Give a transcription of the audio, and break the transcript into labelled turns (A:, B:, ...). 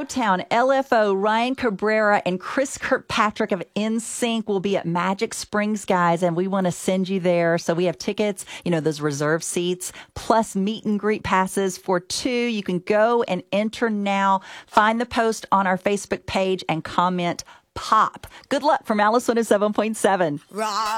A: Motown, LFO, Ryan Cabrera, and Chris Kirkpatrick of NSYNC will be at Magic Springs, guys, and we want to send you there. So we have tickets, those reserved seats, plus meet and greet passes for 2. You can go and enter now. Find the post on our Facebook page and comment POP. Good luck from Alice 107.7.